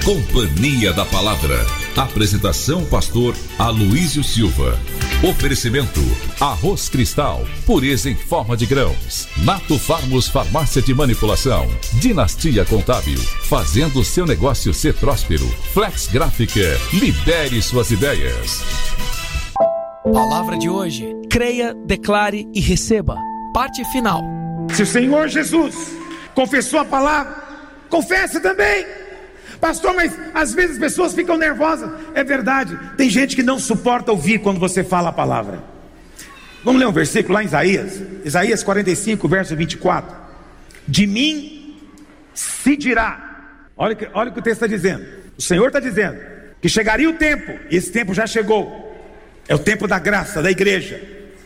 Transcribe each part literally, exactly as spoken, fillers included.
Companhia da Palavra. Apresentação pastor Aloísio Silva. Oferecimento Arroz Cristal, pureza em forma de grãos. Nato Farmos Farmácia de Manipulação. Dinastia Contábil, fazendo seu negócio ser próspero. Flex Gráfica, lidere suas ideias. Palavra de hoje: creia, declare e receba. Parte final. Se o Senhor Jesus confessou a palavra, confesse também. Pastor, mas às vezes as pessoas ficam nervosas. É verdade, tem gente que não suporta ouvir quando você fala a palavra. Vamos ler um versículo lá em Isaías, Isaías quarenta e cinco, verso vinte e quatro. De mim se dirá. Olha, que, olha o que o texto está dizendo. O Senhor está dizendo que chegaria o tempo, e esse tempo já chegou. É o tempo da graça, da igreja.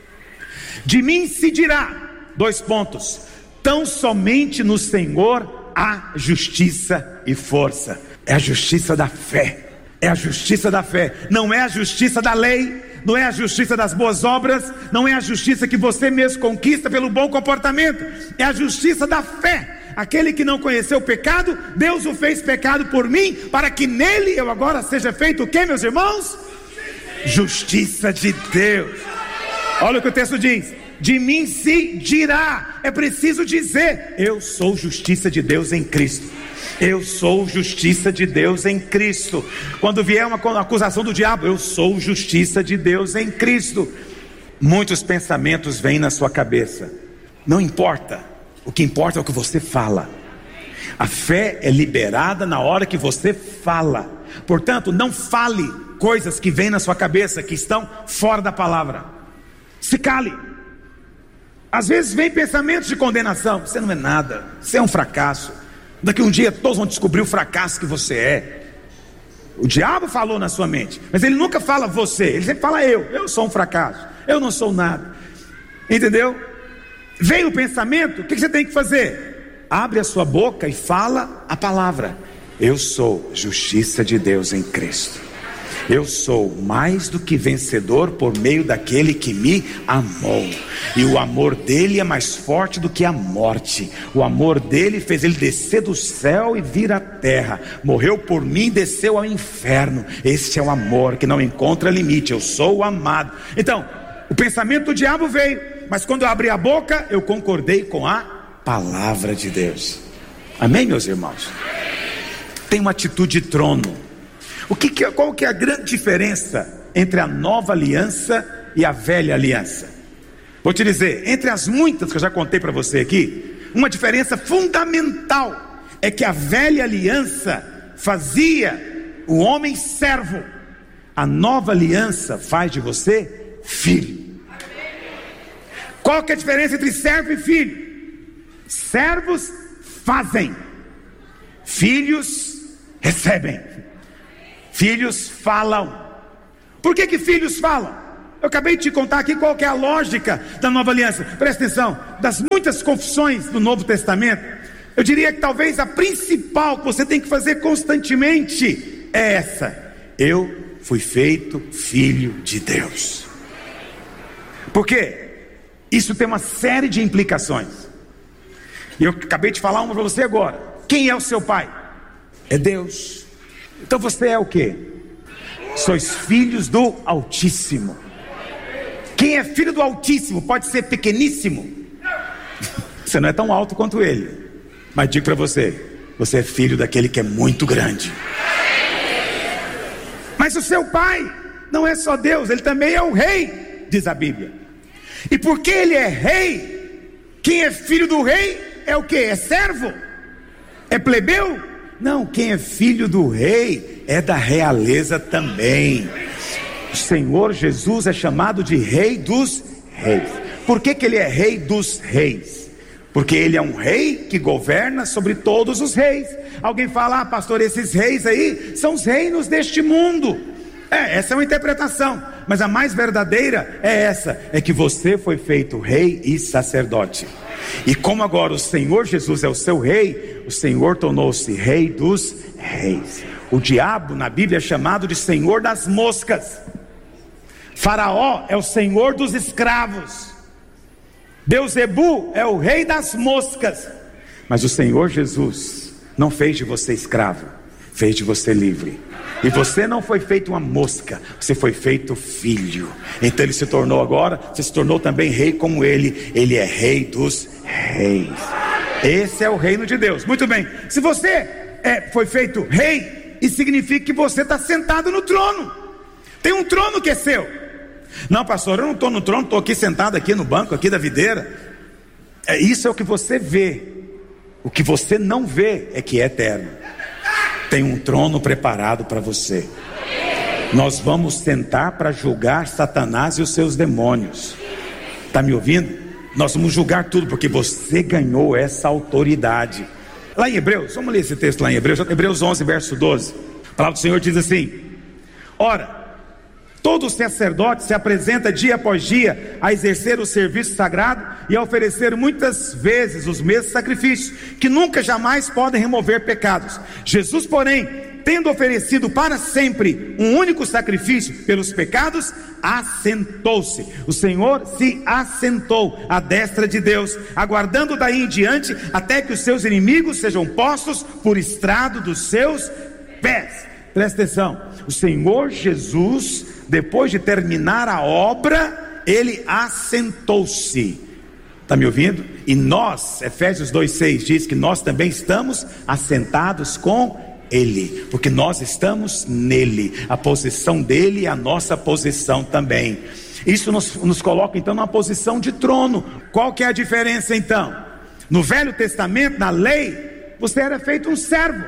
De mim se dirá, dois pontos, tão somente no Senhor há justiça e força. É a justiça da fé. É a justiça da fé. Não é a justiça da lei, não é a justiça das boas obras, não é a justiça que você mesmo conquista pelo bom comportamento. É a justiça da fé. Aquele que não conheceu o pecado, Deus o fez pecado por mim, para que nele eu agora seja feito o que, meus irmãos? Justiça de Deus. Olha o que o texto diz: de mim se dirá. É preciso dizer: eu sou justiça de Deus em Cristo. Eu sou justiça de Deus em Cristo. Quando vier uma acusação do diabo, eu sou justiça de Deus em Cristo. Muitos pensamentos vêm na sua cabeça. Não importa, o que importa é o que você fala. A fé é liberada na hora que você fala. Portanto, não fale coisas que vêm na sua cabeça, que estão fora da palavra. Se cale. Às vezes vem pensamentos de condenação. Você não é nada, você é um fracasso. Daqui um dia todos vão descobrir o fracasso que você é. O diabo falou na sua mente, mas ele nunca fala você, ele sempre fala eu. Eu sou um fracasso, eu não sou nada. Entendeu? Veio o pensamento, o que você tem que fazer? Abre a sua boca e fala a palavra: eu sou justiça de Deus em Cristo. Eu sou mais do que vencedor por meio daquele que me amou. E o amor dele é mais forte do que a morte. O amor dele fez ele descer do céu e vir à terra. Morreu por mim e desceu ao inferno. Este é o amor que não encontra limite. Eu sou o amado. Então, o pensamento do diabo veio, mas quando eu abri a boca, eu concordei com a palavra de Deus. Amém, meus irmãos? Tem uma atitude de trono. O que que, qual que é a grande diferença entre a nova aliança e a velha aliança? Vou te dizer, entre as muitas que eu já contei para você aqui, uma diferença fundamental é que a velha aliança fazia o homem servo. A nova aliança faz de você filho. Qual que é a diferença entre servo e filho? Servos fazem, filhos recebem. Filhos falam. Por que que filhos falam? Eu acabei de te contar aqui qual que é a lógica da nova aliança. Presta atenção, das muitas confissões do Novo Testamento, eu diria que talvez a principal que você tem que fazer constantemente é essa: eu fui feito filho de Deus. Por quê? Isso tem uma série de implicações. E eu acabei de falar uma para você agora. Quem é o seu pai? É Deus. Então você é o quê? Sois filhos do Altíssimo. Quem é filho do Altíssimo pode ser pequeníssimo. Você não é tão alto quanto ele, mas digo para você, você é filho daquele que é muito grande. Mas o seu pai não é só Deus, ele também é o rei, diz a Bíblia. E porque ele é rei, quem é filho do rei é o quê? É servo? É plebeu? Não, quem é filho do rei é da realeza também. O Senhor Jesus é chamado de Rei dos Reis. Por que que ele é Rei dos Reis? Porque ele é um rei que governa sobre todos os reis. Alguém fala: ah, pastor, esses reis aí são os reinos deste mundo. É, essa é uma interpretação, mas a mais verdadeira é essa: é que você foi feito rei e sacerdote. E como agora o Senhor Jesus é o seu rei, o Senhor tornou-se Rei dos Reis. O diabo na Bíblia é chamado de Senhor das moscas. Faraó é o senhor dos escravos. Beuzebu é o rei das moscas. Mas o Senhor Jesus não fez de você escravo, fez de você livre. E você não foi feito uma mosca, você foi feito filho. Então ele se tornou agora, você se tornou também rei como ele. Ele é rei dos reis. Esse é o reino de Deus. Muito bem, se você é, foi feito rei, isso significa que você está sentado no trono. Tem um trono que é seu. Não, pastor, eu não estou no trono, estou aqui sentado aqui no banco aqui da videira. É, isso é o que você vê. O que você não vê é que é eterno. Tem um trono preparado para você. Nós vamos sentar para julgar Satanás e os seus demônios. Está me ouvindo? Nós vamos julgar tudo, porque você ganhou essa autoridade. Lá em Hebreus, vamos ler esse texto lá em Hebreus, Hebreus onze, verso doze. A palavra do Senhor diz assim: ora, todo sacerdote se apresenta dia após dia a exercer o serviço sagrado e a oferecer muitas vezes os mesmos sacrifícios, que nunca jamais podem remover pecados. Jesus, porém, tendo oferecido para sempre um único sacrifício pelos pecados, assentou-se. O Senhor se assentou à destra de Deus, aguardando daí em diante até que os seus inimigos sejam postos por estrado dos seus pés. Presta atenção, o Senhor Jesus, depois de terminar a obra, ele assentou-se. Está me ouvindo? E nós, Efésios dois, seis diz que nós também estamos assentados com ele, porque nós estamos nele. A posição dele é a nossa posição também. Isso nos, nos coloca então numa posição de trono. Qual que é a diferença então? No Velho Testamento, na lei, você era feito um servo.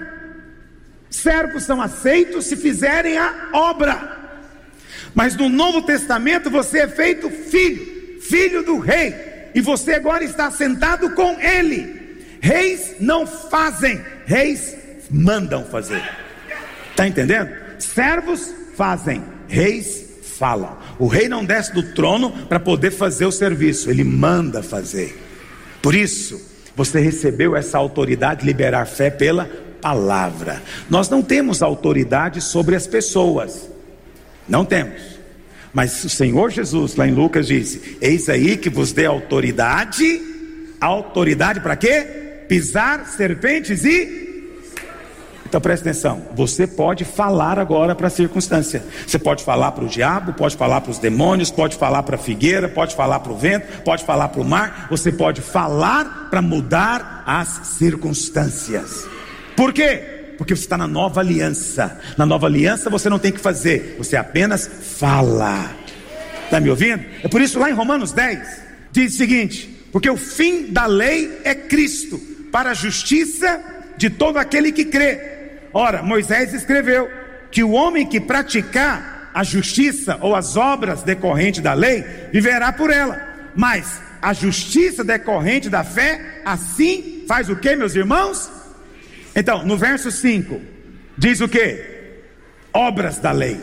Servos são aceitos se fizerem a obra. Mas no Novo Testamento você é feito filho, filho do rei, e você agora está sentado com ele. Reis não fazem, reis mandam fazer. Está entendendo? Servos fazem, reis falam. O rei não desce do trono para poder fazer o serviço, ele manda fazer. Por isso você recebeu essa autoridade de liberar fé pela palavra. Nós não temos autoridade sobre as pessoas, não temos. Mas o Senhor Jesus, lá em Lucas, disse: eis aí que vos dê autoridade. Autoridade para quê? Pisar serpentes e... Então presta atenção, você pode falar agora para a circunstância. Você pode falar para o diabo, pode falar para os demônios, pode falar para a figueira, pode falar para o vento, pode falar para o mar. Você pode falar para mudar as circunstâncias. Por quê? Porque você está na nova aliança. Na nova aliança você não tem que fazer, você apenas fala. Está me ouvindo? É por isso lá em Romanos dez diz o seguinte: porque o fim da lei é Cristo, para a justiça de todo aquele que crê. Ora, Moisés escreveu que o homem que praticar a justiça ou as obras decorrentes da lei viverá por ela. Mas a justiça decorrente da fé, assim faz o que, meus irmãos? Então, no verso cinco, diz o que? Obras da lei.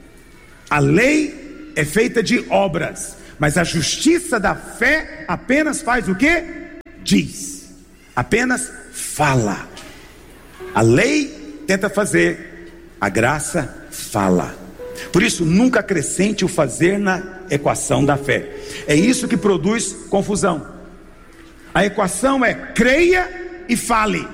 A lei é feita de obras, mas a justiça da fé apenas faz o que? Diz, apenas fala. A lei tenta fazer, a graça fala. Por isso, nunca acrescente o fazer na equação da fé. É isso que produz confusão. A equação é creia e fale.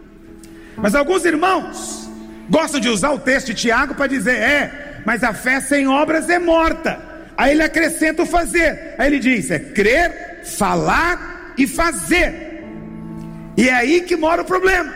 Mas alguns irmãos gostam de usar o texto de Tiago para dizer: é, mas a fé sem obras é morta. Aí ele acrescenta o fazer. Aí ele diz: é crer, falar e fazer. E é aí que mora o problema.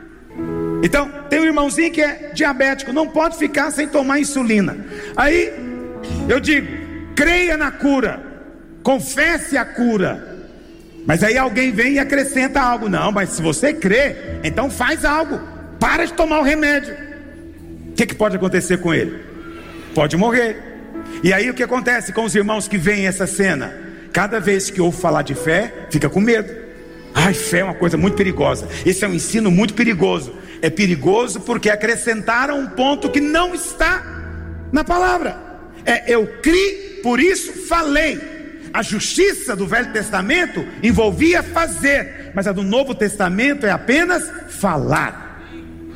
Então, tem um irmãozinho que é diabético, não pode ficar sem tomar insulina. Aí eu digo: creia na cura, confesse a cura. Mas aí alguém vem e acrescenta algo. Não, mas se você crê, então faz algo. Para de tomar o remédio. O que, que pode acontecer com ele? Pode morrer. E aí o que acontece com os irmãos que veem essa cena? Cada vez que ouve falar de fé, fica com medo. Ai, fé é uma coisa muito perigosa. Esse é um ensino muito perigoso. É perigoso porque acrescentaram um ponto que não está na palavra. É eu criei, por isso falei. A justiça do Velho Testamento envolvia fazer, mas a do Novo Testamento é apenas falar.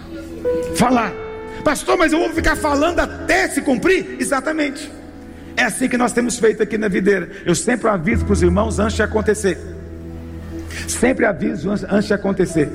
Falar. Pastor, mas eu vou ficar falando até se cumprir? Exatamente. É assim que nós temos feito aqui na videira. Eu sempre aviso para os irmãos antes de acontecer. Sempre aviso antes de acontecer.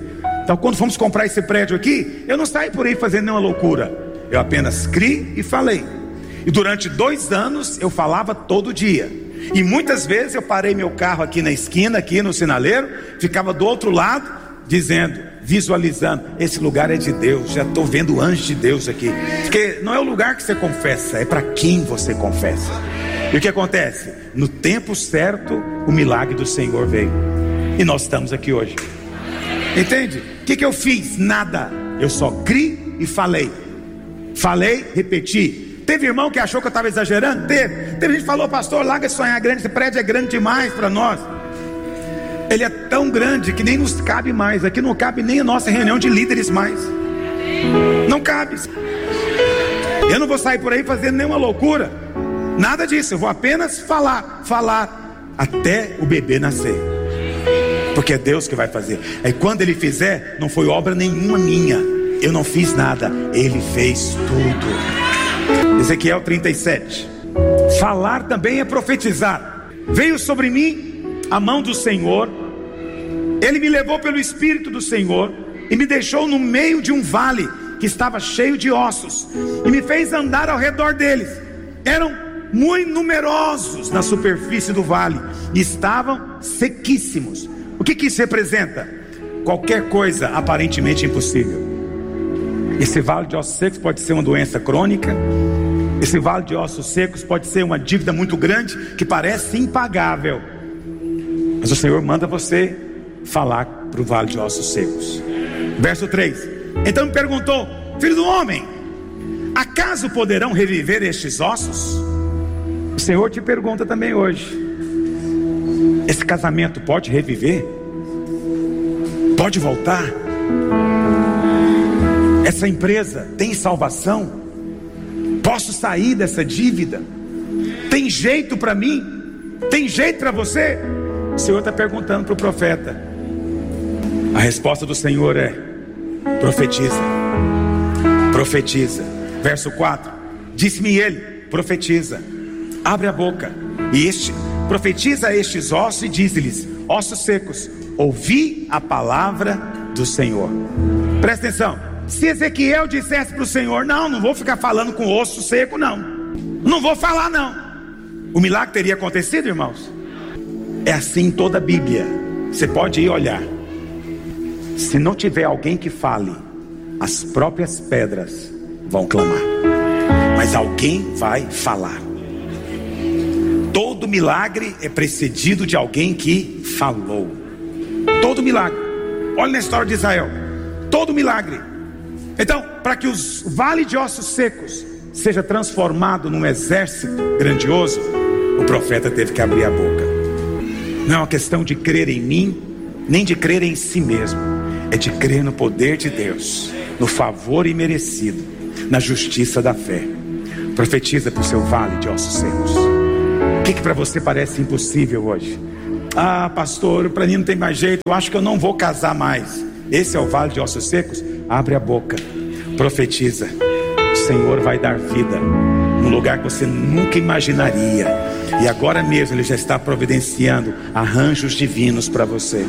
Então quando fomos comprar esse prédio aqui, eu não saí por aí fazendo nenhuma loucura. Eu apenas criei e falei. E durante dois anos eu falava todo dia. E muitas vezes eu parei meu carro aqui na esquina, aqui no sinaleiro, ficava do outro lado, dizendo, visualizando, esse lugar é de Deus, já estou vendo o anjo de Deus aqui. Porque não é o lugar que você confessa, é para quem você confessa. E o que acontece? No tempo certo, o milagre do Senhor veio. E nós estamos aqui hoje. Entende? O que, que eu fiz? Nada. Eu só criei e falei. Falei, repeti. Teve irmão que achou que eu estava exagerando? Teve. Teve gente que falou, pastor, larga de sonhar grande, esse prédio é grande demais para nós. Ele é tão grande que nem nos cabe mais. Aqui não cabe nem a nossa reunião de líderes mais. Não cabe. Eu não vou sair por aí fazendo nenhuma loucura. Nada disso, eu vou apenas falar, falar até o bebê nascer. Porque é Deus que vai fazer. Aí quando Ele fizer, não foi obra nenhuma minha. Eu não fiz nada, Ele fez tudo. Ezequiel trinta e sete. Falar também é profetizar. Veio sobre mim a mão do Senhor. Ele me levou pelo Espírito do Senhor e me deixou no meio de um vale que estava cheio de ossos, e me fez andar ao redor deles. Eram muito numerosos na superfície do vale e estavam sequíssimos. O que que isso representa? Qualquer coisa aparentemente impossível. Esse vale de ossos secos pode ser uma doença crônica. Esse vale de ossos secos pode ser uma dívida muito grande que parece impagável. Mas o Senhor manda você falar para o vale de ossos secos. Verso três. Então me perguntou, filho do homem, acaso poderão reviver estes ossos? O Senhor te pergunta também hoje. Esse casamento pode reviver? Pode voltar? Essa empresa tem salvação? Posso sair dessa dívida? Tem jeito para mim? Tem jeito para você? O Senhor está perguntando para o profeta. A resposta do Senhor é: profetiza, profetiza. Verso quatro. Disse-me ele, profetiza, abre a boca e este, profetiza a estes ossos e diz-lhes, ossos secos, ouvi a palavra do Senhor. Presta atenção. Se Ezequiel dissesse para o Senhor, não, não vou ficar falando com osso seco, não, não vou falar não, o milagre teria acontecido, irmãos? É assim em toda a Bíblia. Você pode ir olhar. Se não tiver alguém que fale, as próprias pedras vão clamar, mas alguém vai falar. Todo milagre é precedido de alguém que falou. Todo milagre. Olha na história de Israel. Todo milagre. Então, para que os vale de ossos secos seja transformado num exército grandioso, o profeta teve que abrir a boca. Não é uma questão de crer em mim, nem de crer em si mesmo. É de crer no poder de Deus, no favor imerecido, na justiça da fé. Profetiza para o seu vale de ossos secos. O que que para você parece impossível hoje? Ah, pastor, para mim não tem mais jeito, eu acho que eu não vou casar mais. Esse é o vale de ossos secos? Abre a boca, profetiza. O Senhor vai dar vida num lugar que você nunca imaginaria. E agora mesmo Ele já está providenciando arranjos divinos para você.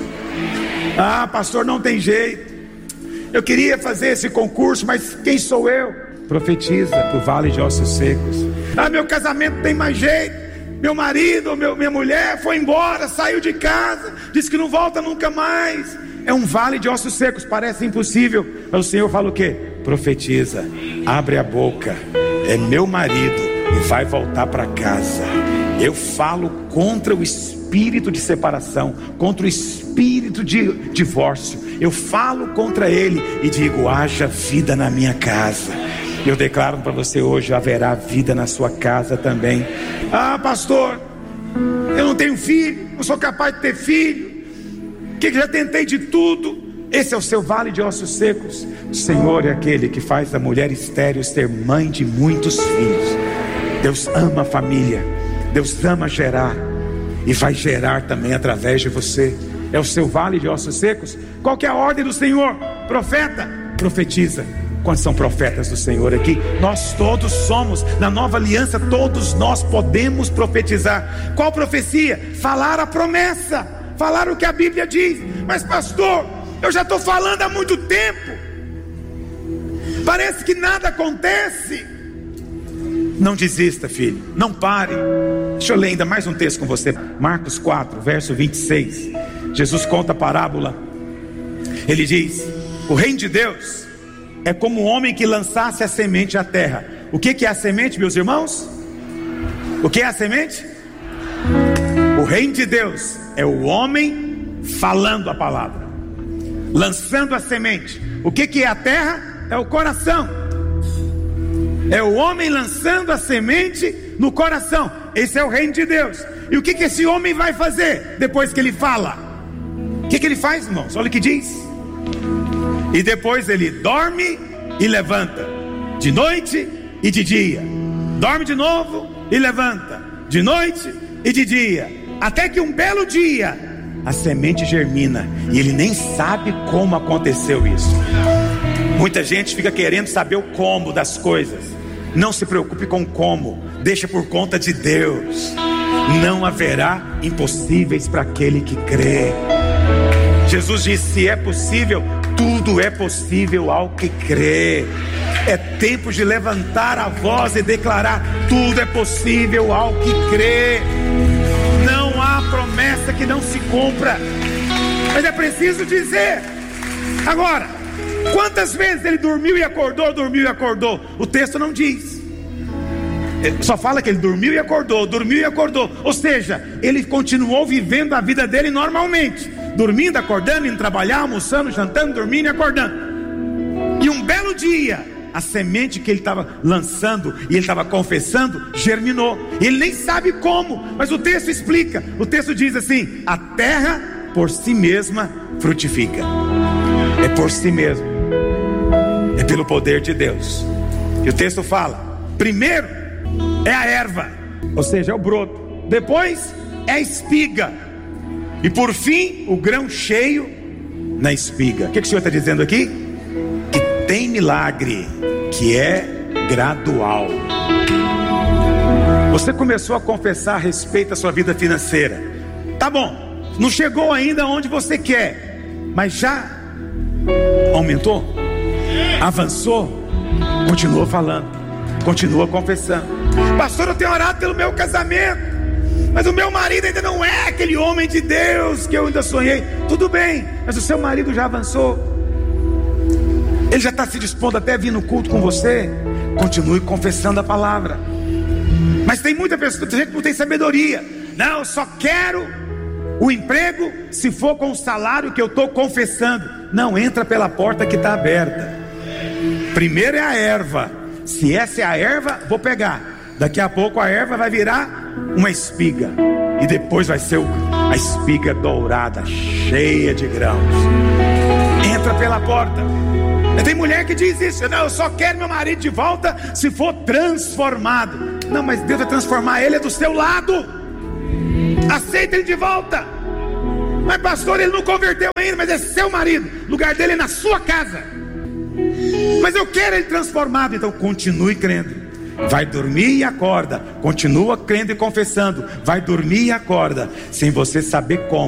Ah, pastor, não tem jeito, eu queria fazer esse concurso, mas quem sou eu? Profetiza para o vale de ossos secos. Ah, meu casamento não tem mais jeito, meu marido, meu, minha mulher foi embora, saiu de casa, disse que não volta nunca mais. É um vale de ossos secos, parece impossível, mas o Senhor fala o quê? Profetiza, abre a boca, é meu marido e vai voltar para casa. Eu falo contra o espírito de separação, contra o espírito de divórcio. Eu falo contra ele e digo, haja vida na minha casa. Eu declaro para você hoje, haverá vida na sua casa também. Ah, pastor, eu não tenho filho, não sou capaz de ter filho, que já tentei de tudo. Esse é o seu vale de ossos secos. O Senhor é aquele que faz a mulher estéril ser mãe de muitos filhos. Deus ama a família, Deus ama gerar, e vai gerar também através de você. É o seu vale de ossos secos. Qual que é a ordem do Senhor? Profeta, profetiza. Quantos são profetas do Senhor aqui? Nós todos somos. Na nova aliança todos nós podemos profetizar. Qual profecia? Falar a promessa, falar o que a Bíblia diz. Mas pastor, Eu já estou falando há muito tempo. Parece que nada acontece. Não desista, filho, não pare. Deixa eu ler ainda mais um texto com você. Marcos quatro, verso vinte e seis. Jesus conta a parábola. Ele diz: o reino de Deus é como um homem que lançasse a semente à terra. O que que é a semente, meus irmãos? O que é a semente? O reino de Deus é o homem falando a palavra, lançando a semente. O que que é a terra? É o coração. É o homem lançando a semente no coração. Esse é o reino de Deus. E o que que esse homem vai fazer depois que ele fala? O que que ele faz, irmãos? Olha o que diz. E depois ele dorme e levanta, de noite e de dia. Dorme de novo e levanta, de noite e de dia, até que um belo dia a semente germina, e ele nem sabe como aconteceu isso. Muita gente fica querendo saber o como das coisas. Não se preocupe com como, deixa por conta de Deus. Não haverá impossíveis para aquele que crê. Jesus disse: se é possível, tudo é possível ao que crê. É tempo de levantar a voz e declarar: tudo é possível ao que crê. Não há promessa que não se cumpra, mas é preciso dizer. Agora, quantas vezes ele dormiu e acordou, dormiu e acordou? O texto não diz. Ele só fala que ele dormiu e acordou, dormiu e acordou. Ou seja, ele continuou vivendo a vida dele normalmente, dormindo, acordando, indo trabalhar, almoçando, jantando, dormindo e acordando. E um belo dia, a semente que ele estava lançando e ele estava confessando germinou. Ele nem sabe como, mas o texto explica. O texto diz assim: a terra por si mesma frutifica. É por si mesmo, é pelo poder de Deus. E o texto fala: primeiro é a erva, ou seja, é o broto. Depois é a espiga. E por fim, o grão cheio na espiga. O que, que o Senhor está dizendo aqui? Que tem milagre que é gradual. Você começou a confessar a respeito da sua vida financeira. Tá bom, não chegou ainda onde você quer, mas já aumentou, avançou. Continua falando, continua confessando. Pastor, eu tenho orado pelo meu casamento, mas o meu marido ainda não é aquele homem de Deus que eu ainda sonhei. Tudo bem, mas o seu marido já avançou, ele já está se dispondo até a vir no culto com você. Continue confessando a palavra. Mas tem muita pessoa, tem gente que não tem sabedoria. Não, eu só quero o emprego se for com o salário que eu estou confessando. Não, entra pela porta que está aberta. Primeiro é a erva. Se essa é a erva, vou pegar. Daqui a pouco a erva vai virar uma espiga, e depois vai ser a espiga dourada, cheia de grãos. Entra pela porta. Tem mulher que diz isso: não, eu só quero meu marido de volta se for transformado. Não, mas Deus vai transformar ele, é do seu lado. Aceita ele de volta. Mas pastor, ele não converteu ainda, mas é seu marido, o lugar dele é na sua casa. Mas eu quero ele transformado. Então continue crendo. Vai dormir e acorda. Continua crendo e confessando. Vai dormir e acorda, sem você saber como,